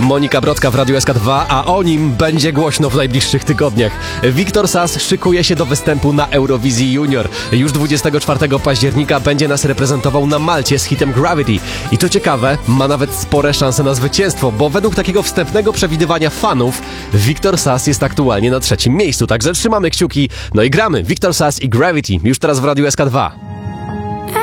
Monika Brodka w Radiu SK2, a o nim będzie głośno w najbliższych tygodniach. Wiktor Sass szykuje się do występu na Eurowizji Junior. Już 24 października będzie nas reprezentował na Malcie z hitem Gravity. I to ciekawe, ma nawet spore szanse na zwycięstwo, bo według takiego wstępnego przewidywania fanów Wiktor Sass jest aktualnie na 3. miejscu. Także trzymamy kciuki, no i gramy. Wiktor Sass i Gravity już teraz w Radiu SK2.